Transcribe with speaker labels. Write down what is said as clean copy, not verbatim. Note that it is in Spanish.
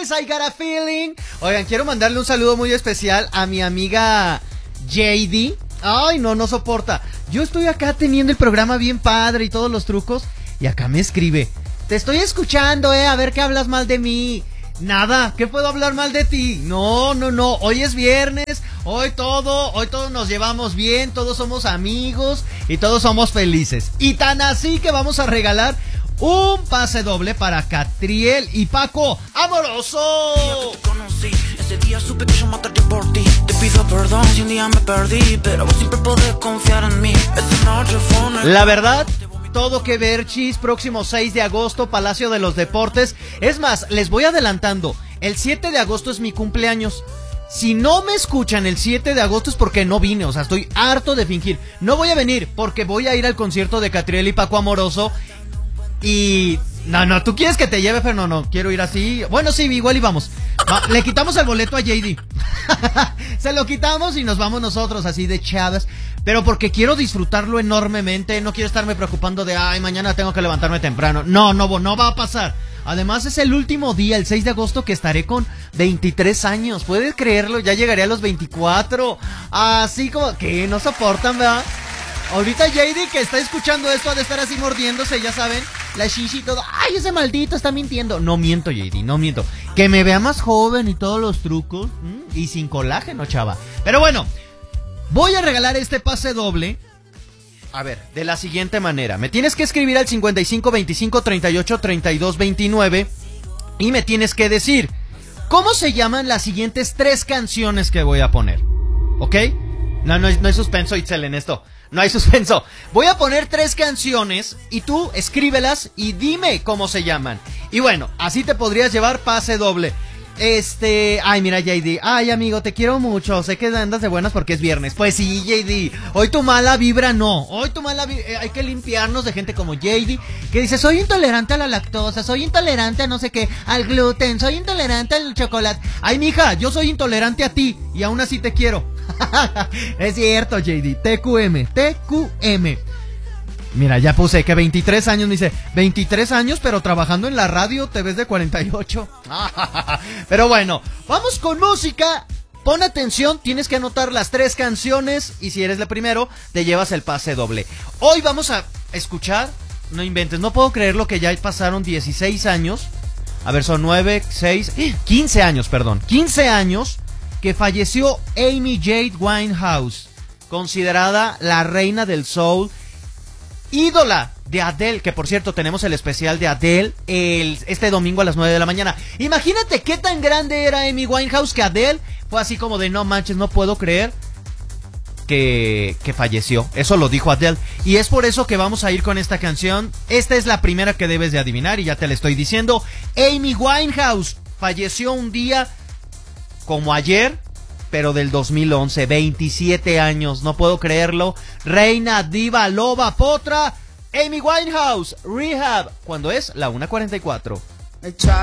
Speaker 1: This I Got a Feeling. Oigan, quiero mandarle un saludo muy especial a mi amiga JD. Ay, no soporta. Yo estoy acá teniendo el programa bien padre y todos los trucos, y acá me escribe: te estoy escuchando, a ver qué hablas mal de mí. Nada, ¿qué puedo hablar mal de ti? No, hoy es viernes, hoy todos nos llevamos bien, todos somos amigos y todos somos felices. Y tan así que vamos a regalar un pase doble para Catriel y Paco Amoroso.
Speaker 2: Ese día supe que yo mataría por ti. Te pido perdón si un día me perdí, pero vos siempre podés confiar en mí. Esta noche fue una...
Speaker 1: La verdad, todo que ver, Chis. Próximo 6 de agosto, Palacio de los Deportes. Es más, les voy adelantando, el 7 de agosto es mi cumpleaños. Si no me escuchan el 7 de agosto es porque no vine, o sea, estoy harto de fingir. No voy a venir porque voy a ir al concierto de Catriel y Paco Amoroso. Y... No, tú quieres que te lleve, pero no, quiero ir así. Bueno, sí, igual y vamos. Le quitamos el boleto a JD. Se lo quitamos y nos vamos nosotros así de chavas. Pero porque quiero disfrutarlo enormemente. No quiero estarme preocupando de, ay, mañana tengo que levantarme temprano. No va a pasar. Además es el último día, el 6 de agosto, que estaré con 23 años. ¿Puedes creerlo? Ya llegaré a los 24. Así como que no soportan, ¿verdad? Ahorita JD, que está escuchando esto, ha de estar así mordiéndose, ya saben, la shishi y todo. Ay, ese maldito está mintiendo. No miento, JD, no miento. Que me vea más joven y todos los trucos. Y sin colágeno, chava. Pero bueno, voy a regalar este pase doble. A ver, de la siguiente manera. Me tienes que escribir al 55 25 38 32 29 y me tienes que decir cómo se llaman las siguientes 3 canciones que voy a poner. ¿Ok? No hay suspenso, Itzel, en esto. No hay suspenso. Voy a poner 3 canciones y tú escríbelas y dime cómo se llaman. Y bueno, así te podrías llevar pase doble. Ay, mira, JD. Ay, amigo, te quiero mucho. Sé que andas de buenas porque es viernes. Pues sí, JD. Hoy tu mala vibra no. Hoy tu mala vibra... hay que limpiarnos de gente como JD, que dice: soy intolerante a la lactosa, soy intolerante a no sé qué, al gluten, soy intolerante al chocolate. Ay, mija, yo soy intolerante a ti y aún así te quiero. Es cierto, JD. TQM. Mira, ya puse que 23 años. Me dice, 23 años, pero trabajando en la radio te ves de 48. Pero bueno, vamos con música. Pon atención, tienes que anotar las 3 canciones y si eres el primero, te llevas el pase doble. Hoy vamos a escuchar, no inventes, no puedo creerlo que ya pasaron 16 años. A ver, son 9, 6, 15 años, perdón. 15 años que falleció Amy Jade Winehouse, considerada la reina del soul, ídola de Adele, que por cierto tenemos el especial de Adele este domingo a las 9 de la mañana. Imagínate qué tan grande era Amy Winehouse que Adele fue así como de no manches, no puedo creer que falleció. Eso lo dijo Adele. Y es por eso que vamos a ir con esta canción. Esta es la primera que debes de adivinar y ya te la estoy diciendo. Amy Winehouse falleció un día como ayer, pero del 2011, 27 años, no puedo creerlo. Reina, diva, loba, potra, Amy Winehouse, Rehab, cuando es la 1:44.